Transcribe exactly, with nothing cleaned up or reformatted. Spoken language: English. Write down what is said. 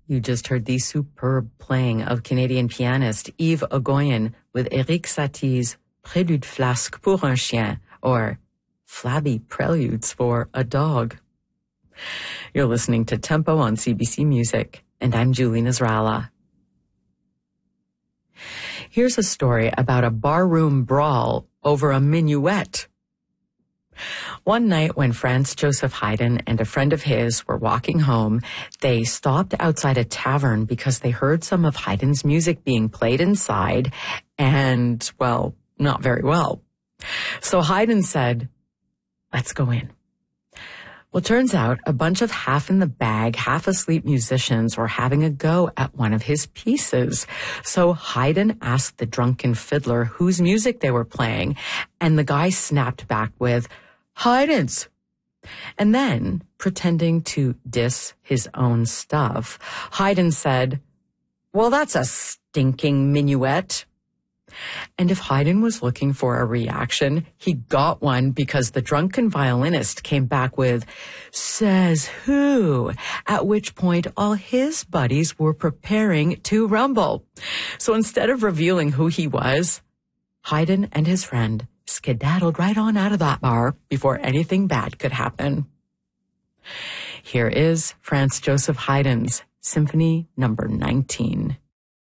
You just heard the superb playing of Canadian pianist Yves Ogoyan with Éric Satie's Prélude flasque pour un chien, or Flabby Preludes for a Dog. You're listening to Tempo on C B C Music, and I'm Julie Nasrallah. Here's a story about a barroom brawl over a minuet. One night when Franz Joseph Haydn and a friend of his were walking home, they stopped outside a tavern because they heard some of Haydn's music being played inside and, well, not very well. So Haydn said, "Let's go in." Well, turns out a bunch of half-in-the-bag, half-asleep musicians were having a go at one of his pieces. So Haydn asked the drunken fiddler whose music they were playing, and the guy snapped back with, "Haydn's." And then, pretending to diss his own stuff, Haydn said, "Well, that's a stinking minuet." And if Haydn was looking for a reaction, he got one because the drunken violinist came back with, "Says who?" At which point all his buddies were preparing to rumble. So instead of revealing who he was, Haydn and his friend skedaddled right on out of that bar before anything bad could happen. Here is Franz Joseph Haydn's Symphony number nineteen.